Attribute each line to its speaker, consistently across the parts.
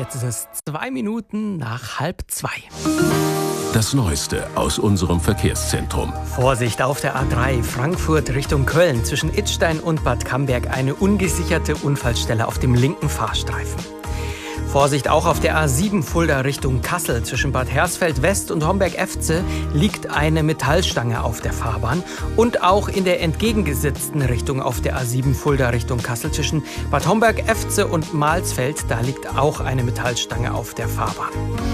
Speaker 1: Jetzt ist es 2 Minuten nach 1:30.
Speaker 2: Das Neueste aus unserem Verkehrszentrum.
Speaker 1: Vorsicht auf der A3 Frankfurt Richtung Köln. Zwischen Idstein und Bad Camberg eine ungesicherte Unfallstelle auf dem linken Fahrstreifen. Vorsicht auch auf der A7 Fulda Richtung Kassel. Zwischen Bad Hersfeld West und Homberg-Efze liegt eine Metallstange auf der Fahrbahn. Und auch in der entgegengesetzten Richtung auf der A7 Fulda Richtung Kassel. Zwischen Bad Homberg-Efze und Mahlsfeld, da liegt auch eine Metallstange auf der Fahrbahn.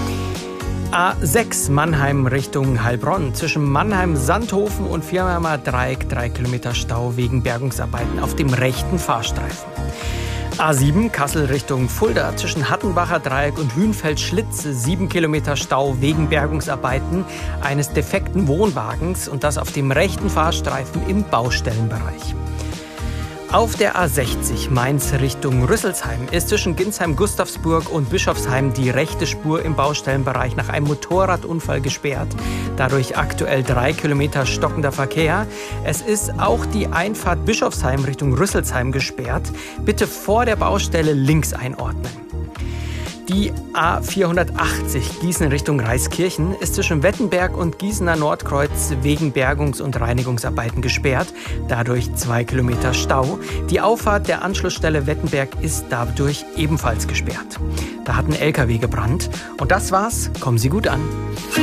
Speaker 1: A6 Mannheim Richtung Heilbronn. Zwischen Mannheim-Sandhofen und Vierheimer Dreieck 3 Kilometer Stau wegen Bergungsarbeiten auf dem rechten Fahrstreifen. A7 Kassel Richtung Fulda. Zwischen Hattenbacher Dreieck und Hünfeld-Schlitze 7 Kilometer Stau wegen Bergungsarbeiten eines defekten Wohnwagens und das auf dem rechten Fahrstreifen im Baustellenbereich. Auf der A60 Mainz Richtung Rüsselsheim ist zwischen Ginsheim-Gustavsburg und Bischofsheim die rechte Spur im Baustellenbereich nach einem Motorradunfall gesperrt. Dadurch aktuell 3 Kilometer stockender Verkehr. Es ist auch die Einfahrt Bischofsheim Richtung Rüsselsheim gesperrt. Bitte vor der Baustelle links einordnen. Die A480 Gießen Richtung Reiskirchen ist zwischen Wettenberg und Gießener Nordkreuz wegen Bergungs- und Reinigungsarbeiten gesperrt. Dadurch 2 Kilometer Stau. Die Auffahrt der Anschlussstelle Wettenberg ist dadurch ebenfalls gesperrt. Da hat ein LKW gebrannt. Und das war's. Kommen Sie gut an.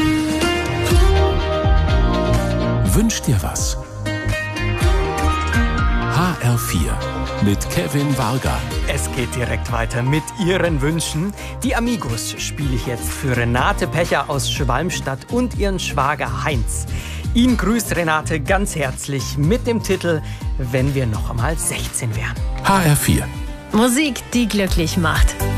Speaker 2: Wünsch dir was? HR4 mit Kevin Varga.
Speaker 1: Es geht direkt weiter mit Ihren Wünschen. Die Amigos spiele ich jetzt für Renate Pecher aus Schwalmstadt und ihren Schwager Heinz. Ihn grüßt Renate ganz herzlich mit dem Titel Wenn wir noch einmal 16 wären.
Speaker 2: HR4.
Speaker 3: Musik, die glücklich macht.